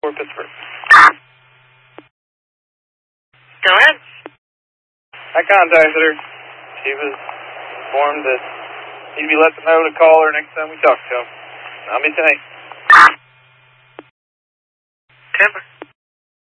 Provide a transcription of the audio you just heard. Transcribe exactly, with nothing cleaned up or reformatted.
Pittsburgh. Go ahead. I contacted her. She was informed that he'd be let them know to call her next time we talk to him. I'll be tonight.